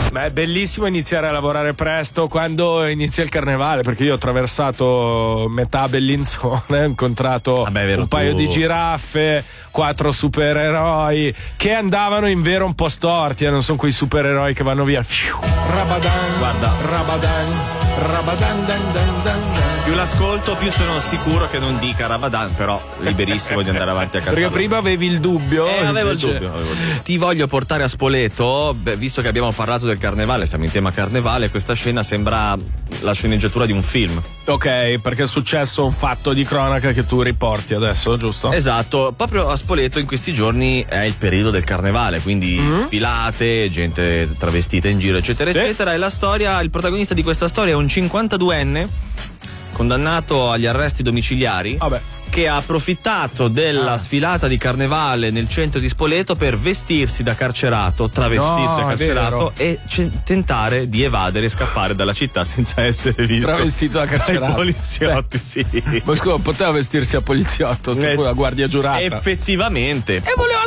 Ma è bellissimo iniziare a lavorare presto quando inizia il carnevale, perché io ho attraversato metà Bellinzona, ho incontrato un paio di giraffe, 4 supereroi che andavano in vero un po' storti, non sono quei supereroi che vanno via. Rabadan, guarda, Rabadan, dan. Più l'ascolto, più sono sicuro che non dica Ramadan, però liberissimo di andare avanti a cantare. Perché prima avevi il dubbio. Avevo il dubbio. Ti voglio portare a Spoleto, visto che abbiamo parlato del carnevale, siamo in tema carnevale, questa scena sembra la sceneggiatura di un film. Ok, perché è successo un fatto di cronaca che tu riporti adesso, giusto? Esatto, proprio a Spoleto in questi giorni è il periodo del carnevale, quindi sfilate, gente travestita in giro, eccetera, eccetera. E la storia, il protagonista di questa storia è un 52enne condannato agli arresti domiciliari. Che ha approfittato della sfilata di carnevale nel centro di Spoleto per vestirsi da carcerato, travestirsi da carcerato e tentare di evadere e scappare dalla città senza essere visto. Travestito da carcerato. Poliziotti, sì. Ma scusa, poteva vestirsi a poliziotto, la guardia giurata. Effettivamente. E voleva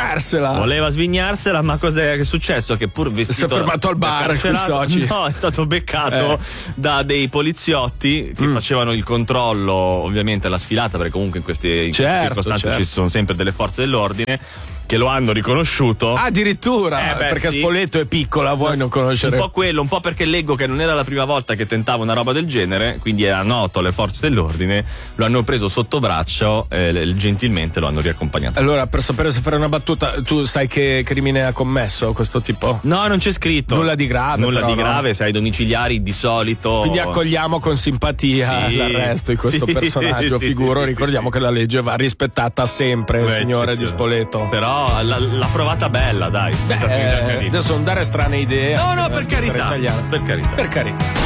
svignarsela. Ma cos'è che è successo? Che pur vestito si è fermato al bar con i soci. No, è stato beccato da dei poliziotti che facevano il controllo, ovviamente, alla sfilata, perché comunque in queste circostanze ci sono sempre delle forze dell'ordine che lo hanno riconosciuto. Addirittura, perché Spoleto è piccola, vuoi non conoscere? Un po' quello, un po' perché leggo che non era la prima volta che tentava una roba del genere, quindi era noto alle forze dell'ordine, lo hanno preso sotto braccio e gentilmente lo hanno riaccompagnato. Allora, per sapere se fare una battuta, tu sai che crimine ha commesso questo tipo? No, non c'è scritto. Nulla di grave. Se ai domiciliari di solito. Quindi accogliamo con simpatia l'arresto di questo personaggio, ricordiamo che la legge va rispettata sempre, signore di Spoleto. Però l'ha provata bella, dai. Adesso non dare strane idee. No, per carità. Per carità.